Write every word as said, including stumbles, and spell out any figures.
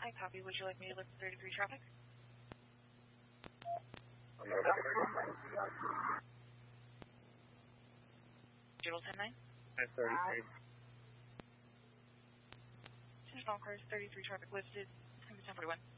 I copy. Would you like me to lift thirty-three traffic? Jill ten nine? thirty-three. Finish all cars, thirty-three traffic lifted. ten forty-one.